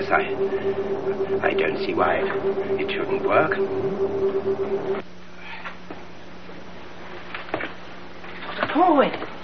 Yes, I don't see why it shouldn't work. Dr. Corwin.